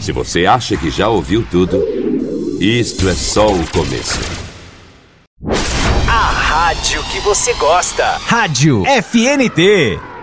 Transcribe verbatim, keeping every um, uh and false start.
Se você acha que já ouviu tudo, isto é só o começo. A rádio que você gosta. Rádio F N T.